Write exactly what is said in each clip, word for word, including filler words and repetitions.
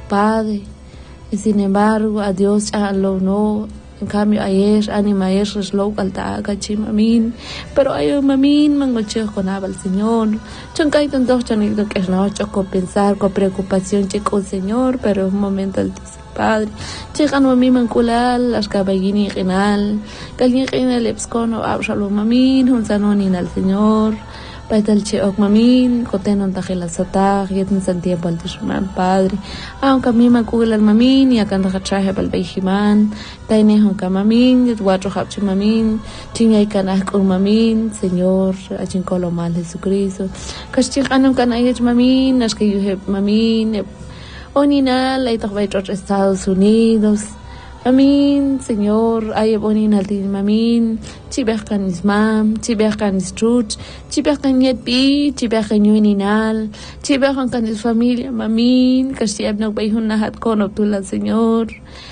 Padre. Y sin embargo, a Dios ya lo no. En cambio, ayer, anima ayer, es lo alta, gachi, mamin. Pero ayo, mamin, mangoche con al Señor. Choncay tanto, chonito que es noche, con pensar, con preocupación, chico, el Señor, pero es un momento altísimo. Padre, chican mami manculal, las caballini renal, calni renal epscono, absalo mamin, un sanonin al Señor. Paital che ok mamin, cotenon tajela satag, yetin santia baltishman, Padre. Aunque mi mancul al mamin, y akan tachaje bal beijiman, taine hon kamamin, yet watro hapchi mamin, chinyay kanak un mamin, Señor, achin mal Jesucristo. Kashchikanam kanayech mamin, naske yuheb mamin, Onina, la itokbay church Estados Unidos. Amin, Señor, ay bonina tin mamin, chibehkan ismam, chibehkan istruch, chibehkan yetpi, chibehkan yuninal, chibehkan kan is familia, mamin, kashiab nagbay nahat konop tula Señor.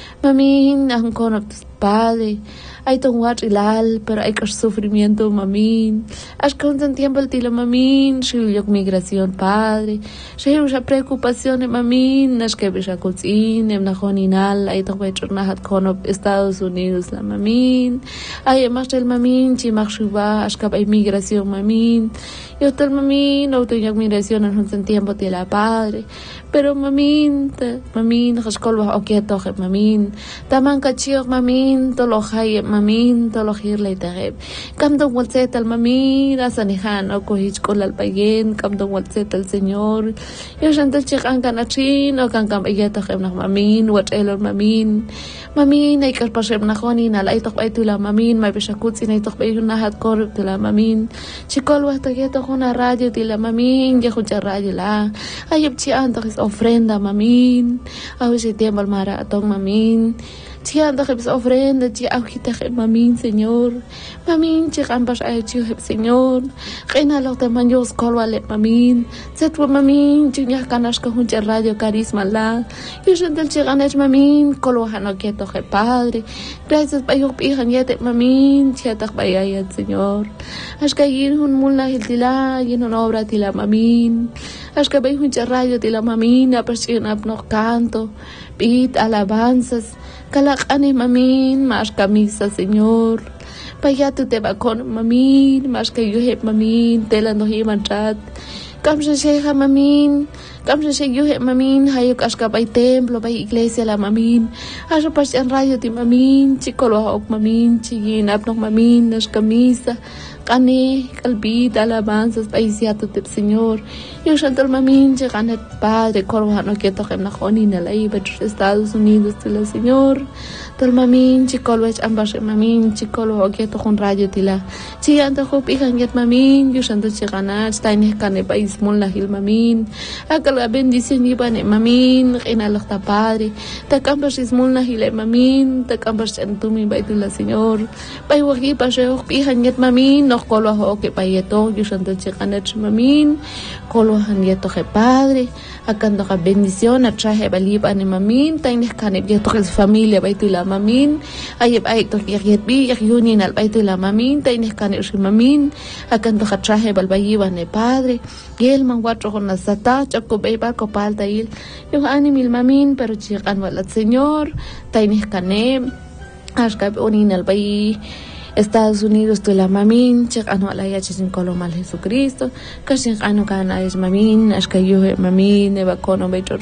Mamin, ang konop Padre. Hay tonguat ilal, pero hay que sufrimiento, mamin. Has con un tiempo el tilo, mamin. Shiluk migración, Padre. Shiluk preocupación, mamin. Nas que bisha kutzin, em najoninal. Hay tonguat nahat konop Estados Unidos, la mamin. Hay más el mamin, chimak shuba, has que hay migración, mamin. Yo tal mamin, no tengo migración en un tiempo de la Padre. Pero mamin, mamin, has colba o quieto, mamin. Taman kachiok, mamin, tolo hay mamin, tolo hirle tareb. Kam dong walset al mamin, asanihan o kohich kol al payen, kam dong walset al Señor. Yo shantal chik an kanachin o kan kam ayeto hem nak mamin, wat elor mamin. Mamin, ay karpashem nakonin, al ay tok ay tula mamin, may bishakutsin ay tok ay nahat korub tula mamin. Chikol wa tageto kuna radio tila mamin, ya kucha radio la. Ayop chi antok is ofrenda mamin. Awi si tiembal mara atong mamin. Chia anda que ofrenda, chia agita que mamin, Señor. Mamin, chia ambas ay chia Señor. Reina lo te manjos colwale mamin. Setwa mamin, chia canas que juncha radio carisma la. Yo sentel chia ganas mamin, colwahano quieto que Padre. Gracias pa yo pijan yete mamin, chia tak bayayat Señor. As que yin hun mulna hiltila, yin hun obra tila mamin. As que bay juncha radio tila mamin, apasin apno canto. Pit alabanzas. Kalak ane mamin, mas camisa, Señor. Payatu te va con mamin, mas que yo hep mamin, tela no himanchat. Kamsa sheha mamin, kamsa she yo hep mamin, hayok aska bay templo, bay iglesia la mamin. Aso pas en radio ti mamin, chikolo haok mamin, chigin apnok mamin, nas camisa. Kani, kalbita, alabanzas, paisiato te Señor. Yo shantal mamin, llegan Padre, corvano que toque na jonina la iba Estados Unidos tila Señor. Tal mamin, chicolwech ambas mamin, chicolo que toque un radio tila. Si anta hop ikan yet mamin, yo shantal lleganar, steine kane país mul na hil mamin. Akal la bendición iba ne mamin, reina lachta Padre. Ta campas is mul na hil mamin, ta campas entumi baitula Señor. Pai wagi pa se hop ikan yet mamin, no kolo ho que payeto, yo shantal lleganar mamin. Kolo han yeto que Padre, akan doka bendición, atraje balib ane mamin, taines kanib yeto que familia baitula mamin, ayeb ayek to yet bi yak yunin al baitula mamin, taines kanib shi mamin, akan doka traje balbayib ane Padre, yel man watro con nasata, chako beibar ko palta il, yung animil mamin, pero chikan walat Señor, taines kanib, ashkab unin al bayi, Estados Unidos tu la mamin, chek anu alaya chisin kolomal Jesucristo, kashin anu kana es mamin, ashkayu mamin, eva kono beitor.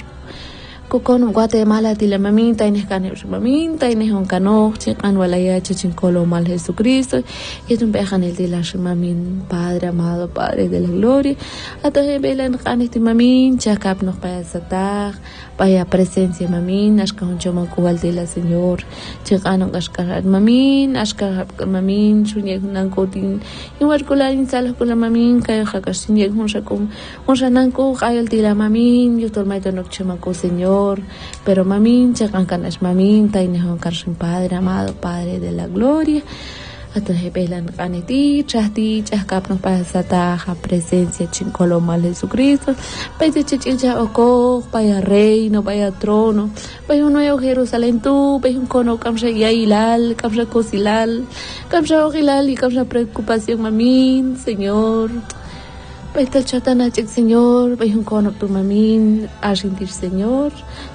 Kokon Guatemala ti la mamin, taines kana es mamin, taines on kano, chek anu alaya chisin kolomal Jesucristo, y es un pejan el de la mamin, Padre amado, Padre de la gloria, ataje belan kana ti mamin, chakap nos para satar, vaya presencia mamin, ashkahon choma kubal de la Señor, chekano ashkahat mamin, ashkahat mamin, sunyek nan kotin, igual kularin salah kula mamin, kayo hakasin yek hun shakum, hun shananko kayal de la mamin, yo tolmaito no choma ko Señor, pero mamin, chekan kanas mamin, tainehon karshin Padre amado, Padre de la gloria. Ataje pelan kaneti, chahti, chahkap nos pasa taja presencia chincolomal Jesucristo, paise chichicha oko, paya reino, paya trono, paya un nuevo Jerusalén tu, paya un cono kamsha yailal, kamsha cosilal, kamsha ogilal y kamsha preocupación mamin, Señor. Paita chatana chik Señor, paya un cono tu mamin, a sentir Señor.